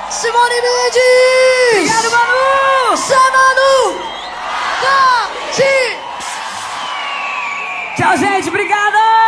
Simone Mendes! Obrigado, Manu! Sai, Manu! Tati! Tchau, gente, obrigada!